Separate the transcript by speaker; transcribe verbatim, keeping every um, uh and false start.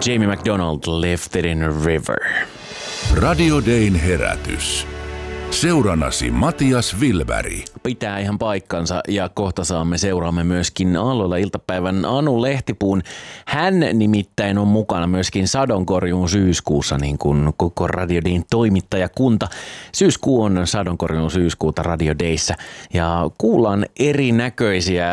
Speaker 1: Jamie McDonald, Left It in a River.
Speaker 2: Radio Dayn herätys. Seurannasi Matias Vilberg.
Speaker 1: Pitää ihan paikkansa ja kohta saamme seuraamme myöskin Aalloilla iltapäivän Anu Lehtipuun. Hän nimittäin on mukana myöskin sadonkorjuun syyskuussa niin kuin koko Radio Dayn toimittajakunta. Syyskuu on sadonkorjuun syyskuuta Radio Dayssä ja kuullaan erinäköisiä